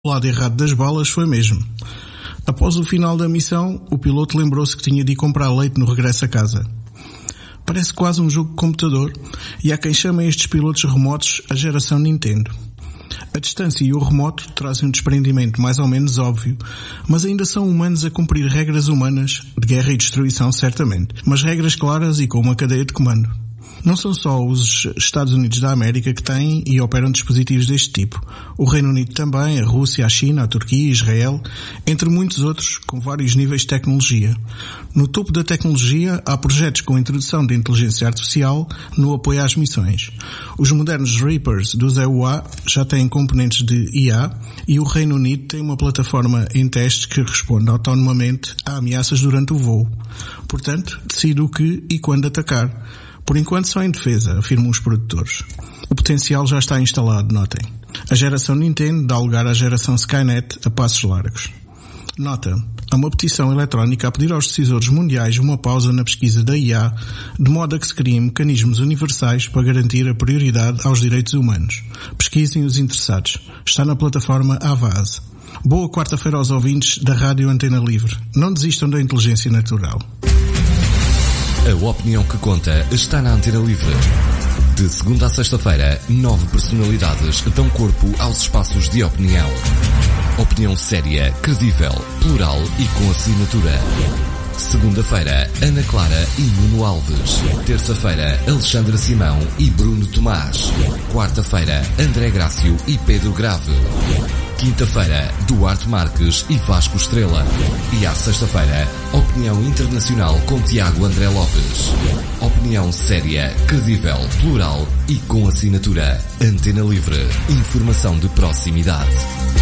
O lado errado das balas foi mesmo. Após o final da missão, o piloto lembrou-se que tinha de ir comprar leite no regresso a casa. Parece quase um jogo de computador, e há quem chame estes pilotos remotos a geração Nintendo. A distância e o remoto trazem um desprendimento mais ou menos óbvio, mas ainda são humanos a cumprir regras humanas, de guerra e destruição certamente, mas regras claras e com uma cadeia de comando. Não são só os Estados Unidos da América que têm e operam dispositivos deste tipo. O Reino Unido também, a Rússia, a China, a Turquia, Israel, entre muitos outros, com vários níveis de tecnologia. No topo da tecnologia, há projetos com a introdução de inteligência artificial no apoio às missões. Os modernos Reapers dos EUA já têm componentes de IA e o Reino Unido tem uma plataforma em teste que responde autonomamente a ameaças durante o voo. Portanto, decide o que e quando atacar. Por enquanto só em defesa, afirmam os produtores. O potencial já está instalado, notem. A geração Nintendo dá lugar à geração Skynet a passos largos. Nota: há uma petição eletrónica a pedir aos decisores mundiais uma pausa na pesquisa da IA, de modo a que se criem mecanismos universais para garantir a prioridade aos direitos humanos. Pesquisem os interessados. Está na plataforma Avaz. Boa quarta-feira aos ouvintes da Rádio Antena Livre. Não desistam da inteligência natural. A opinião que conta está na Antena Livre. De segunda a sexta-feira, 9 personalidades dão corpo aos espaços de opinião. Opinião séria, credível, plural e com assinatura. Segunda-feira, Ana Clara e Nuno Alves. Terça-feira, Alexandra Simão e Bruno Tomás. Quarta-feira, André Grácio e Pedro Grave. Quinta-feira, Duarte Marques e Vasco Estrela. E à sexta-feira, Opinião Internacional com Tiago André Lopes. Opinião séria, credível, plural e com assinatura. Antena Livre. Informação de proximidade.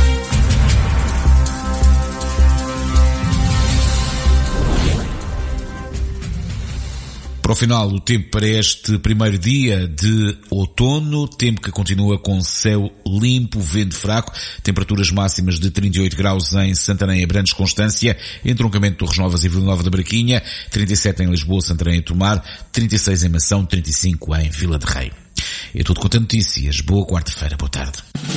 Para o final, o tempo para este primeiro dia de outono, tempo que continua com céu limpo, vento fraco, temperaturas máximas de 38 graus em Santarém, Abrantes, Constância, entroncamento de Torres Novas e Vila Nova da Braquinha, 37 em Lisboa, Santarém e Tomar, 36 em Mação, 35 em Vila de Rei. É tudo quanto a notícias. Boa quarta-feira, boa tarde.